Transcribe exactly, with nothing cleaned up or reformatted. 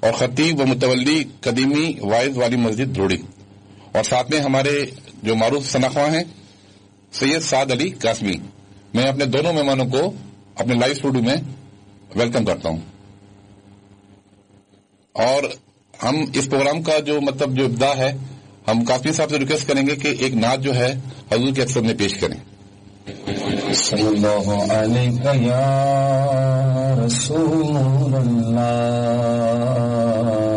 और खतीब व मुतवल्ली कदीमी वाइज वाली मस्जिद ध्रोड़ी, और साथ में हमारे जो मारूफ सनाख्वा हैं सैयद साद अली कासमी। मैं अपने दोनों मेहमानों को अपने लाइव स्टूडियो में वेलकम करता हूं। और हम इस प्रोग्राम का जो मतलब जो इब्दा है, हम कासमी साहब से रिक्वेस्ट करेंगे कि एक नात जो है हजूर के अक्सर में पेश करें। सल्लल्लाहु अलैका या रसूलल्लाह